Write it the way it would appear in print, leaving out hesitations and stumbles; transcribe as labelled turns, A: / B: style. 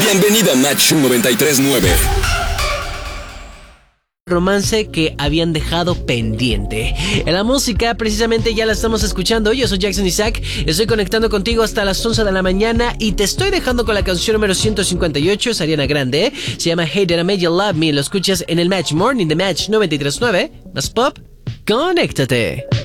A: Bienvenida a Match 93.9.
B: Romance que habían dejado pendiente. En la música precisamente ya la estamos escuchando. Yo soy Jackson Isaac, estoy conectando contigo hasta las 11 de la mañana y te estoy dejando con la canción número 158, es Ariana Grande, se llama Hey Did I Make You Love Me, lo escuchas en el Match Morning de Match 93.9, más pop, conéctate.